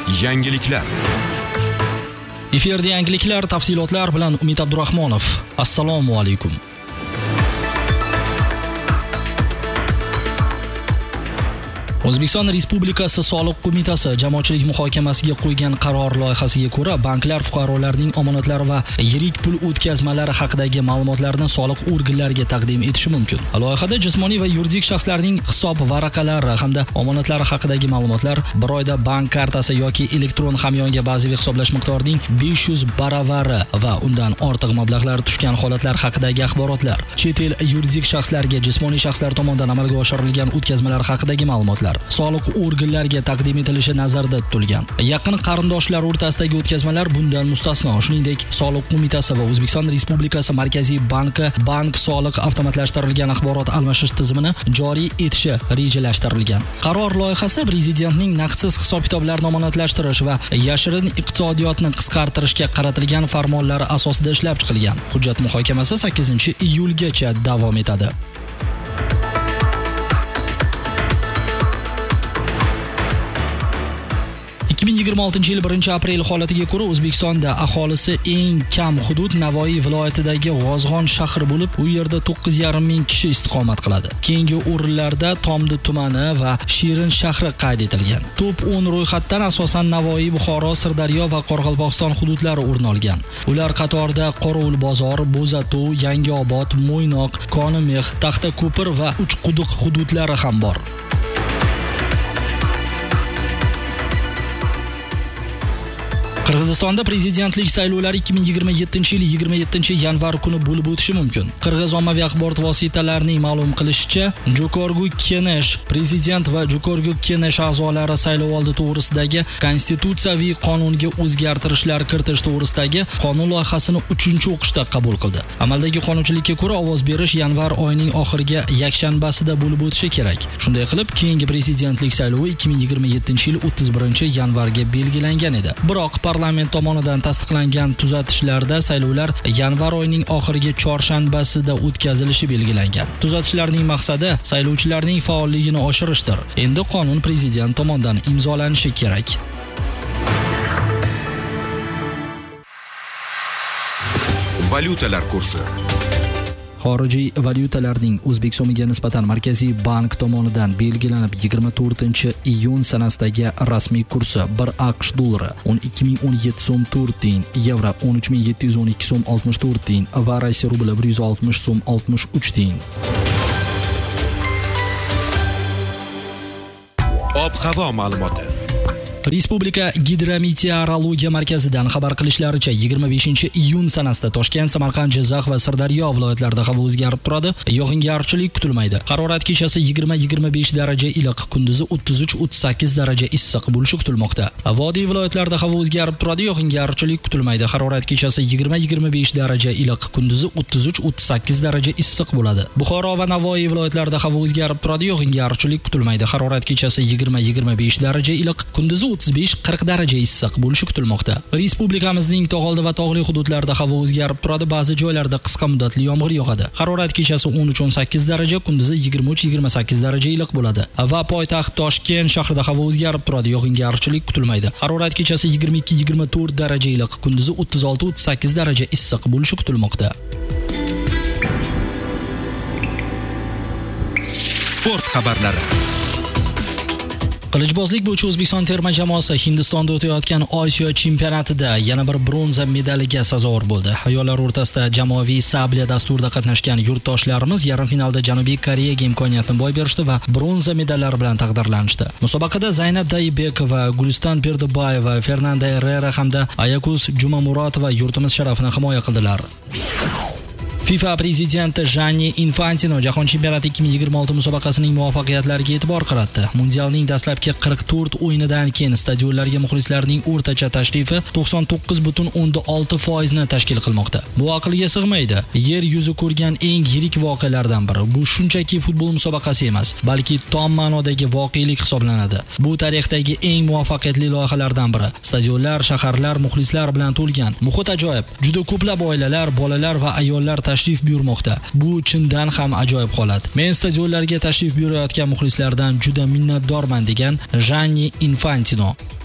Yangiliklar. Efirda yangiliklar, tafsilotlar bilan Umid Abdurahmonov. Assalomu alaykum. O'zbekiston Respublikasi Soliq qo'mitasi jamoatchilik muhokamasiga qo'ygan qaror loyihasiga ko'ra, banklar fuqarolarning omonatlari va yirik pul o'tkazmalari haqidagi ma'lumotlarni soliq organlariga taqdim etishi mumkin. Loyihada jismoniy va yuridik shaxslarning hisob varaqalari hamda omonatlari haqidagi ma'lumotlar, bir oyda bank kartasi yoki elektron hamyonga bazaviy hisoblash miqdorining 500 baravari va undan ortiq mablag'lar tushgan holatlar haqidagi axborotlar, chet el yuridik shaxslarga jismoniy shaxslar tomonidan amalga oshirilgan o'tkazmalar haqidagi ma'lumotlar soliq organlariga taqdim etilishi nazarda tutilgan. Yaqin qarindoshlar o'rtasidagi o'tkazmalar bundan mustasno. Shuningdek, Soliq qo'mitasi va O'zbekiston Respublikasi Markaziy banki bank soliq avtomatlashtirilgan axborot almashish tizimini joriy etishi rejalashtirilgan. Qaror loyihasi Prezidentning naqdsiz hisob-kitoblarni omonatlashtirish va yashirin iqtisodiyotni qisqartirishga qaratilgan farmonlari asosida ishlab chiqilgan. Hujjat muhokamasi 8-iyulgacha davom etadi. 2026-yil 1-aprel holatiga ko'ra O'zbekistonda aholisi eng kam hudud Navoiy viloyatidagi G'ozg'on shahri bo'lib, u yerda 9,5 ming kishi istiqomat qiladi. Keyingi o'rinlarda Tomdi tumani va Shirin shahri qayd etilgan. Top 10 ro'yxatdan asosan Navoiy, Buxoro, Sirdaryo va Qoraqalpog'iston hududlari o'rin olgan. Ular qatorida Qorovulbozor, Bo'zatov, Yangiobod, Mo'ynoq, Konimix, Taxtako'pir va Uchquduq hududlari ham bor. Qirg'izistonda prezidentlik saylovlari 2027-yil 27-yanvar kuni bo'lib o'tishi mumkin. Qirg'iz ommaviy axborot vositalarining ma'lum qilishicha, Jo'korgu Kenesh prezident va Jo'korgu Kenesh a'zolari saylovoldi to'g'risidagi konstitutsiyaviy qonunga o'zgartirishlar kiritish to'g'risidagi qonun loyihasini 3-o'qishda qabul qildi. Amaldagi qonunchilikka ko'ra ovoz berish yanvar oyining oxiriga yakshanbasida bo'lib o'tishi kerak. Shunday qilib, keyingi prezidentlik saylovi 2027-yil 31-yanvarga belgilangan edi. Biroq parlament tomonidan tasdiqlangan tuzatishlarda saylovlar yanvar oyining oxirgi chorshanbasida o'tkazilishi belgilangan. Tuzatishlarning maqsadi saylovchilarning faolligini oshirishdir. Endi qonun prezident tomonidan imzolanishi kerak. Valyutalar kursi. Xorijiy valyutalarning O'zbek so'miga nisbatan Markaziy bank tomonidan belgilanib 24-iyun sanasidagi rasmiy kursi 1 AQSh dollari 12.017 so'm 4 tiyin, yevro 13.712 so'm 64 tiyin va Rossiya rubli 160 so'm 63 tiyin. Ob-havo ma'lumoti. Respublika Gidrometeorologiya markazidan xabar qilishlaricha 25-iyun sanasida Toshkent, Samarqand, Jizzax va Sirdaryo viloyatlarida havo o'zgarib turadi. Yog'ingarchilik kutilmaydi. Harorat kechasi 20-25 daraja iliq, kunduzi 33-38 daraja issiq bo'lishi kutilmoqda. Vodiy viloyatlarida havo o'zgarib turadi. Yog'ingarchilik kutilmaydi. Harorat kechasi 20-25 daraja iliq, kunduzi 33-38 daraja issiq bo'ladi. Buxoro va Navoiy viloyatlarida havo o'zgarib turadi. Yog'ingarchilik kutilmaydi. Harorat kechasi 20-25 daraja iliq, kunduzi 35-40 daraja issiq bo'lishi kutilmoqda. Respublikamizning tog'oldi va tog'li hududlarida havo o'zgarib turadi. Ba'zi joylarda qisqa muddatli yomg'ir yog'adi. Harorat kechasi 13-18 daraja, kunduzi 23-28 daraja iliq bo'ladi. Va poytaxt Toshkent shahrida havo o'zgarib turadi. Yog'ingarchilik kutilmaydi. Harorat kechasi 22-24 daraja iliq, kunduzi 36-38 daraja issiq bo'lishi kutilmoqda. Sport xabarlari. Qilichbozlik bo'yicha O'zbekiston terma jamoasi Hindistonda o'tayotgan Osiyo chempionatida yana bir bronza medaliga sazovor bo'ldi. Ayollar o'rtasida jamoaviy sabli dasturida qatnashgan yurtdoshlarimiz yarim finalda Janubiy Koreyaga imkoniyatni boy berishdi va bronza medallar bilan taqdirlanishdi. Musobaqada Zaynab Daybekova, Guliston Berdibayeva, Fernanda Herrera hamda Ayakus Jumamurotova yurtimiz sharafini himoya qildilar. FIFA prezidenti Gianni Infantino Jahon chempionati 2026 musobaqasining muvaffaqiyatlariga e'tibor qaratdi. Mundialning dastlabki 44 o'yinidan keyin stadionlarga muxlislarning o'rtacha tashrifi 99.6% ni tashkil qilmoqda. Bu aqlga sig'maydi. Yer yuzi ko'rgan eng yirik voqealardan biri. Bu shunchaki futbol musobaqasi emas, balki tom ma'nodagi voqelik hisoblanadi. Bu tarixdagi eng muvaffaqiyatli loyihalardan biri. Stadionlar, shaharlar muxlislar bilan to'lgan. Muhit ajoyib. Juda ko'plab oilalar, bolalar va ayollar tashrif buyurmoqda. Bu chindan ham ajoyib holat. Men stadionlarga tashrif buyurayotgan muxlislardan juda minnatdorman degan Gianni Infantino.